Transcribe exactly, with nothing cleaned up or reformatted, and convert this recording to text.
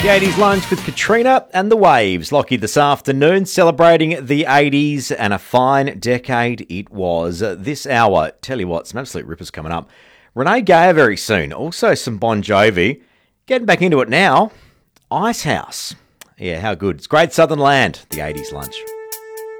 The eighties lunch with Katrina and the Waves. Lockie this afternoon celebrating the eighties, and a fine decade it was. This hour, tell you what, some absolute rippers coming up. Renee Geyer very soon. Also some Bon Jovi. Getting back into it now, Icehouse. Yeah, how good. It's Great Southern Land, the eighties lunch.